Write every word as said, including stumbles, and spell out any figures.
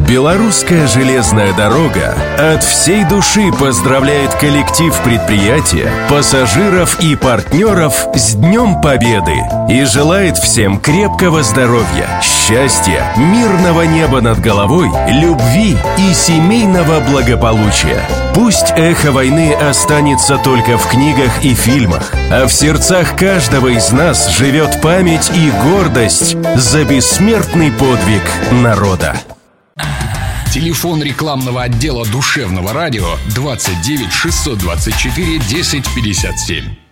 Белорусская железная дорога от всей души поздравляет коллектив предприятия, пассажиров и партнеров с Днем Победы и желает всем крепкого здоровья, счастья, мирного неба над головой, любви и семейного благополучия. Пусть эхо войны останется только в книгах и фильмах, а в сердцах каждого из нас живет память и гордость за бессмертный подвиг народа. Телефон рекламного отдела душевного радио двадцать девять шестьсот двадцать четыре десять пятьдесят семь.